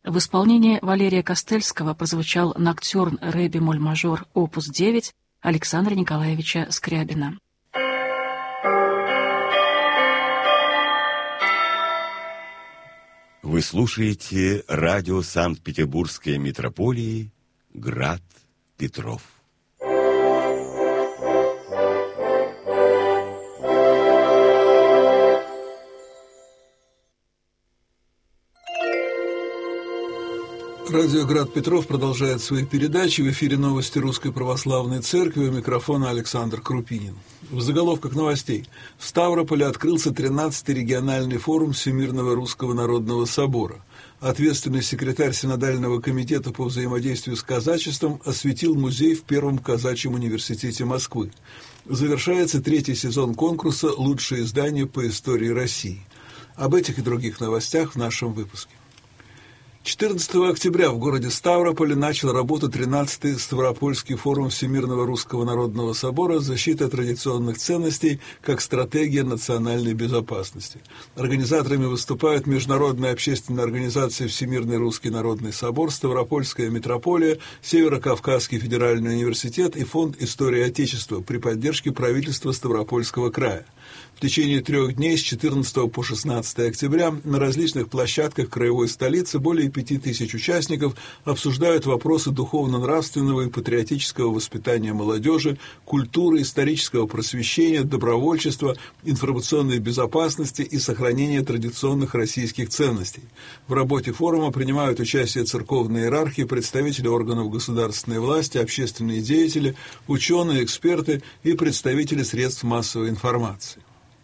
В исполнении Валерия Костельского прозвучал ноктюрн ре-бемоль-мажор опус 9 Александра Николаевича Скрябина. Вы слушаете радио Санкт-Петербургской митрополии «Град Петров». Радио «Град Петров» продолжает свои передачи. В эфире новости Русской Православной Церкви. У микрофона Александр Крупинин. В заголовках новостей. В Ставрополе открылся 13-й региональный форум Всемирного Русского Народного Собора. Ответственный секретарь Синодального комитета по взаимодействию с казачеством осветил музей в Первом казачьем университете Москвы. Завершается 3-й сезон конкурса «Лучшее издание по истории России». Об этих и других новостях в нашем выпуске. 14 октября в городе Ставрополе начал работу 13-й Ставропольский форум Всемирного Русского Народного Собора «Защита традиционных ценностей как стратегия национальной безопасности». Организаторами выступают Международная общественная организация Всемирный Русский Народный Собор, Ставропольская митрополия, Северо-Кавказский федеральный университет и Фонд истории Отечества при поддержке правительства Ставропольского края. В течение 3 дней с 14 по 16 октября на различных площадках краевой столицы более 5000 участников обсуждают вопросы духовно-нравственного и патриотического воспитания молодежи, культуры, исторического просвещения, добровольчества, информационной безопасности и сохранения традиционных российских ценностей. В работе форума принимают участие церковные иерархи, представители органов государственной власти, общественные деятели, ученые, эксперты и представители средств массовой информации.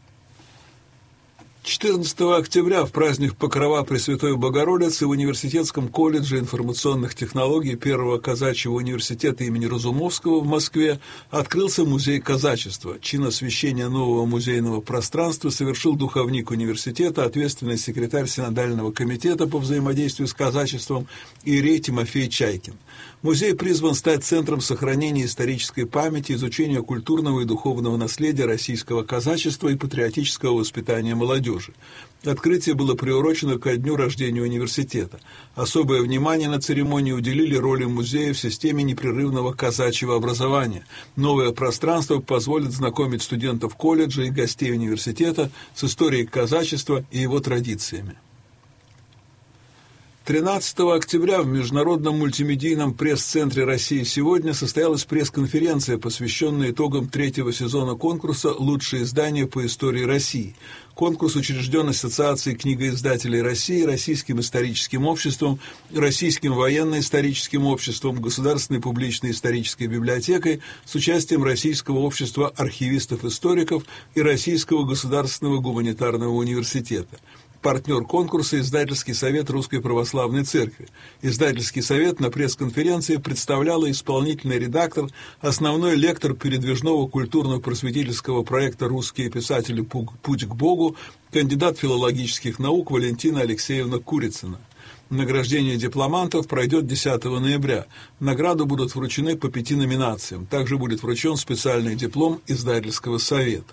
14 октября в праздник Покрова Пресвятой Богородицы в Университетском колледже информационных технологий Первого казачьего университета имени Разумовского в Москве открылся музей казачества. Чин освящения нового музейного пространства совершил духовник университета, ответственный секретарь Синодального комитета по взаимодействию с казачеством иерей Тимофей Чайкин. Музей призван стать центром сохранения исторической памяти, изучения культурного и духовного наследия российского казачества и патриотического воспитания молодежи. Открытие было приурочено ко дню рождения университета. Особое внимание на церемонии уделили роли музея в системе непрерывного казачьего образования. Новое пространство позволит знакомить студентов колледжа и гостей университета с историей казачества и его традициями. 13 октября в Международном мультимедийном пресс-центре России сегодня состоялась пресс-конференция, посвященная итогам 3-го сезона конкурса «Лучшее издание по истории России». Конкурс учрежден Ассоциацией книгоиздателей России, Российским историческим обществом, Российским военно-историческим обществом, Государственной публичной исторической библиотекой с участием Российского общества архивистов-историков и Российского государственного гуманитарного университета. Партнер конкурса – Издательский совет Русской Православной Церкви. Издательский совет на пресс-конференции представляла исполнительный редактор, основной лектор передвижного культурно-просветительского проекта «Русские писатели. Путь к Богу», кандидат филологических наук Валентина Алексеевна Курицына. Награждение дипломантов пройдет 10 ноября. Награды будут вручены по 5 номинациям. Также будет вручен специальный диплом Издательского совета.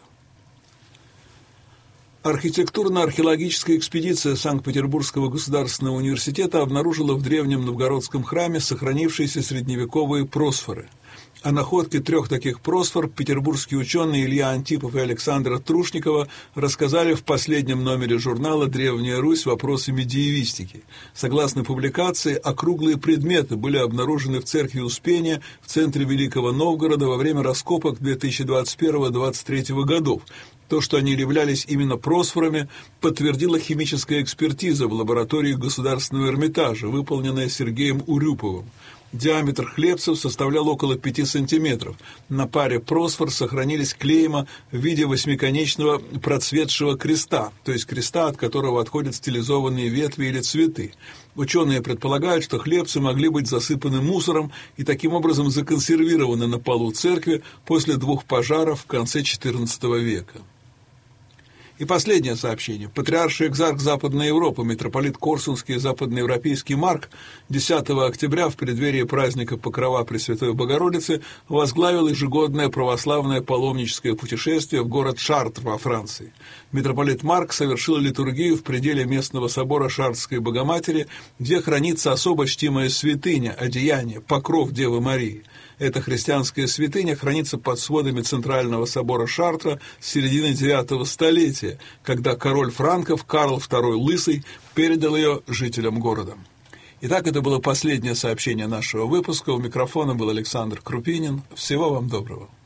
Архитектурно-археологическая экспедиция Санкт-Петербургского государственного университета обнаружила в древнем новгородском храме сохранившиеся средневековые просфоры. О находке 3 таких просфор петербургские ученые Илья Антипов и Александра Трушникова рассказали в последнем номере журнала «Древняя Русь. Вопросы медиевистики». Согласно публикации, округлые предметы были обнаружены в церкви Успения в центре Великого Новгорода во время раскопок 2021-2023 годов. То, что они являлись именно просфорами, подтвердила химическая экспертиза в лаборатории Государственного Эрмитажа, выполненная Сергеем Урюповым. Диаметр хлебцев составлял около 5 сантиметров. На паре просфор сохранились клейма в виде 8-конечного процветшего креста, то есть креста, от которого отходят стилизованные ветви или цветы. Ученые предполагают, что хлебцы могли быть засыпаны мусором и таким образом законсервированы на полу церкви после 2 пожаров в конце XIV века. И последнее сообщение. Патриарший экзарх Западной Европы, митрополит Корсунский и западноевропейский Марк 10 октября в преддверии праздника Покрова Пресвятой Богородицы возглавил ежегодное православное паломническое путешествие в город Шартр во Франции. Митрополит Марк совершил литургию в пределе местного собора Шартрской Богоматери, где хранится особо чтимая святыня, одеяние, покров Девы Марии. Эта христианская святыня хранится под сводами Центрального собора Шартра с середины IX столетия, когда король франков Карл II Лысый передал ее жителям города. Итак, это было последнее сообщение нашего выпуска. У микрофона был Александр Крупинин. Всего вам доброго.